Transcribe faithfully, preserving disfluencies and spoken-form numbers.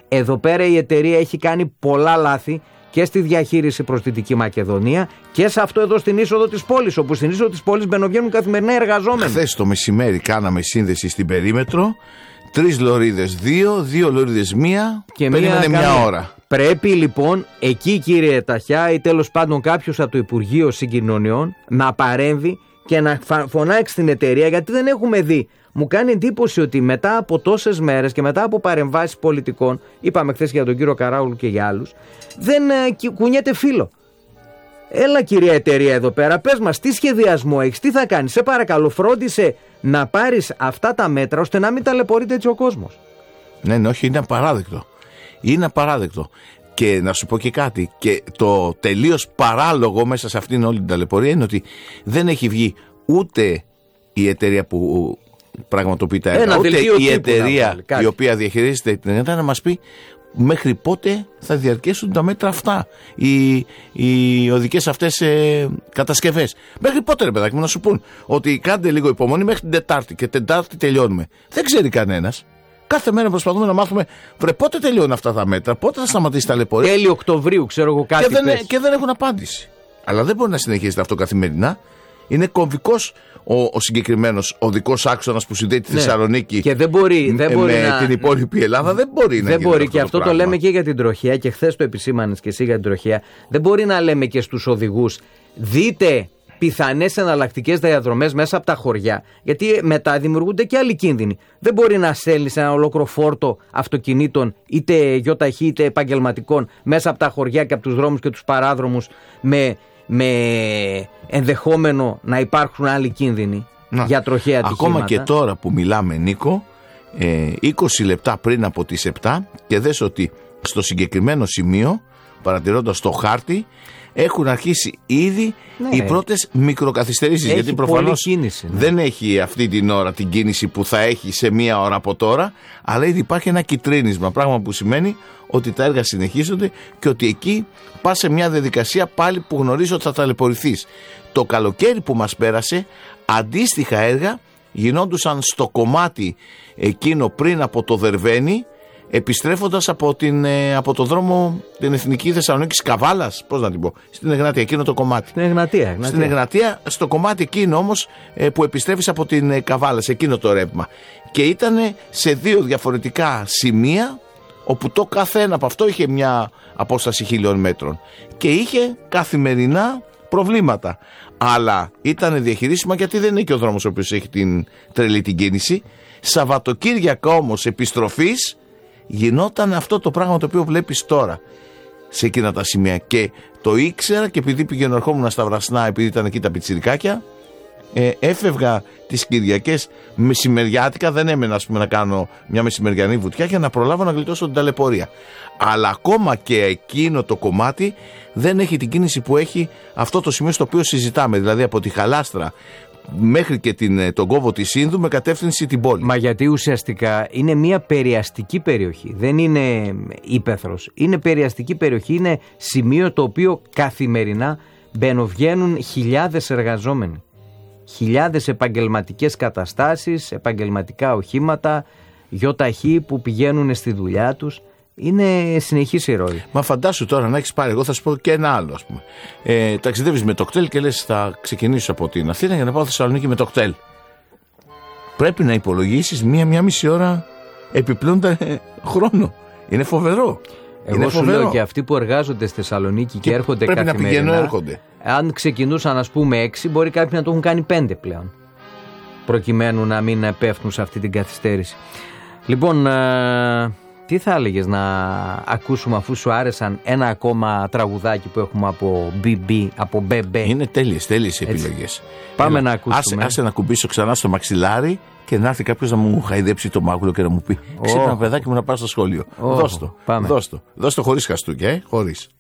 Εδώ πέρα η εταιρεία έχει κάνει πολλά λάθη και στη διαχείριση προς τη Δυτική Μακεδονία και σε αυτό εδώ στην είσοδο της πόλης, όπου στην είσοδο της πόλης μπαινοβγαίνουν καθημερινά εργαζόμενοι. Χθες το μεσημέρι κάναμε σύνδεση στην περίμετρο. Τρεις λωρίδες δύο, δύο λωρίδες μία και περίμενε μία, μια ώρα. Πρέπει λοιπόν εκεί, κύριε Ταχιά, ή τέλος πάντων κάποιος από το Υπουργείο Συγκοινωνιών να παρέμβει και να φωνάξει την εταιρεία, γιατί δεν έχουμε δει. Μου κάνει εντύπωση ότι μετά από τόσες μέρες και μετά από παρεμβάσεις πολιτικών, είπαμε χθες για τον κύριο Καράουλου και για άλλους, δεν ε, κουνιέται φύλλο. Έλα, κυρία εταιρεία εδώ πέρα, πες μας τι σχεδιασμό έχεις, τι θα κάνεις, σε παρακαλώ, φρόντισε να πάρεις αυτά τα μέτρα ώστε να μην ταλαιπωρείται έτσι ο κόσμος. Ναι, ναι, όχι, είναι απαράδεκτο. Είναι απαράδεκτο. Και να σου πω και κάτι, και το τελείως παράλογο μέσα σε αυτήν όλη την ταλαιπωρία είναι ότι δεν έχει βγει ούτε η εταιρεία που πραγματοποιεί τα έργα, ούτε η εταιρεία η οποία διαχειρίζεται την έργα να μας πει μέχρι πότε θα διαρκέσουν τα μέτρα αυτά, οι, οι οδικές αυτές ε, κατασκευές. Μέχρι πότε, ρε παιδάκι μου, να σου πούν ότι κάντε λίγο υπομονή μέχρι την Τετάρτη και Τετάρτη τελειώνουμε. Δεν ξέρει κανένας. Κάθε μέρα προσπαθούμε να μάθουμε βρε, πότε τελειώνουν αυτά τα μέτρα, πότε θα σταματήσει τα ταλαιπωρία. Τέλη Οκτωβρίου, ξέρω εγώ κάτι. Και δεν, και δεν έχουν απάντηση. Αλλά δεν μπορεί να συνεχίζεται αυτό καθημερινά. Είναι κομβικός ο, ο συγκεκριμένος οδικός άξονας που συνδέει τη ναι. Θεσσαλονίκη και δεν μπορεί, δεν μπορεί με να... την υπόλοιπη Ελλάδα. Δεν μπορεί να δεν γίνει μπορεί, αυτό και αυτό το, το λέμε και για την τροχέα, και χθες το επισήμανες και εσύ για την τροχέα. Δεν μπορεί να λέμε και στους οδηγούς δείτε πιθανές εναλλακτικές διαδρομές μέσα από τα χωριά, γιατί μετά δημιουργούνται και άλλοι κίνδυνοι. Δεν μπορεί να στέλνεις ένα ολόκληρο φόρτο αυτοκινήτων, είτε γιοταχή είτε επαγγελματικών, μέσα από τα χωριά και από τους δρόμους και τους παράδρομους με, με ενδεχόμενο να υπάρχουν άλλοι κίνδυνοι να, για τροχαία ατυχήματα. Ακόμα και τώρα που μιλάμε, Νίκο, ε, είκοσι λεπτά πριν από τις επτά, και δες ότι στο συγκεκριμένο σημείο, παρατηρώντας το χάρτη, έχουν αρχίσει ήδη ναι, οι πρώτες μικροκαθυστερήσεις. Γιατί προφανώς κίνηση, ναι. δεν έχει αυτή την ώρα την κίνηση που θα έχει σε μία ώρα από τώρα, αλλά ήδη υπάρχει ένα κυτρίνισμα. Πράγμα που σημαίνει ότι τα έργα συνεχίζονται και ότι εκεί πας σε μια διαδικασία πάλι που γνωρίζω ότι θα ταλαιπωρηθείς. Το καλοκαίρι που μας πέρασε, αντίστοιχα έργα γινόντουσαν στο κομμάτι εκείνο πριν από το Δερβαίνι, επιστρέφοντας από, την, από το δρόμο την Εθνική Θεσσαλονίκης Καβάλας, πώς να την πω, στην Εγνατία, εκείνο το κομμάτι. Στην Εγνατία, Εγνατία. Στην Εγνατία, στο κομμάτι εκείνο όμως που επιστρέφεις από την Καβάλας, εκείνο το ρεύμα. Και ήταν σε δύο διαφορετικά σημεία, όπου το κάθε ένα από αυτό είχε μια απόσταση χίλιων μέτρων. Και είχε καθημερινά προβλήματα. Αλλά ήταν διαχειρίσιμα, γιατί δεν είναι και ο δρόμος ο οποίος έχει την τρελή την κίνηση. Σαββατοκύριακα όμως επιστροφής γινόταν αυτό το πράγμα το οποίο βλέπεις τώρα σε εκείνα τα σημεία. Και το ήξερα, και επειδή πήγαινε ερχόμουν στα Βρασνά, επειδή ήταν εκεί τα πιτσιρικάκια, ε, έφευγα τις Κυριακές μεσημεριάτικα, δεν έμενα ας πούμε να κάνω μια μεσημεριανή βουτιά για να προλάβω να γλιτώσω την ταλαιπωρία. Αλλά ακόμα και εκείνο το κομμάτι δεν έχει την κίνηση που έχει αυτό το σημείο στο οποίο συζητάμε, δηλαδή από τη Χαλάστρα μέχρι και την, τον κόβο της Ίνδου με κατεύθυνση την πόλη. Μα γιατί ουσιαστικά είναι μια περιαστική περιοχή, δεν είναι ύπαιθρος, είναι περιαστική περιοχή, είναι σημείο το οποίο καθημερινά μπαινοβγαίνουν χιλιάδες εργαζόμενοι, χιλιάδες επαγγελματικές καταστάσεις, επαγγελματικά οχήματα, γιοταχή που πηγαίνουν στη δουλειά τους. Είναι συνεχής η ροή. Μα φαντάσου τώρα να έχεις πάρει, εγώ θα σου πω και ένα άλλο, ας πούμε. Ε, ταξιδεύεις με το κτέλ και λες θα ξεκινήσω από την Αθήνα για να πάω Θεσσαλονίκη με το κτέλ. Πρέπει να υπολογίσεις μία, μία μισή ώρα επιπλέον χρόνο. Είναι φοβερό. Εγώ Είναι σου φοβερό. λέω και αυτοί που εργάζονται στη Θεσσαλονίκη και, και έρχονται πρέπει καθημερινά. Πρέπει να πηγαίνουν, έρχονται. Αν ξεκινούσαν ας πούμε έξι, μπορεί κάποιοι να το έχουν κάνει πέντε πλέον, προκειμένου να μην πέφτουν σε αυτή την καθυστέρηση. Λοιπόν, ε, τι θα έλεγες να ακούσουμε, αφού σου άρεσαν, ένα ακόμα τραγουδάκι που έχουμε από μπι μπι, από Μπέμπε. Είναι τέλειες, τέλειες οι επιλογές. Πάμε Έλα, να ακούσουμε. Άσε, άσε να κουμπίσω ξανά στο μαξιλάρι και να έρθει κάποιος να μου χαϊδέψει το μάγουλο και να μου πει: Ξύπνα, παιδάκι μου, να πάω στο σχολείο. Oh, Δώσ' το. Δώσ' το. Δώσ' το χωρίς χαστούκια, ε, χωρίς.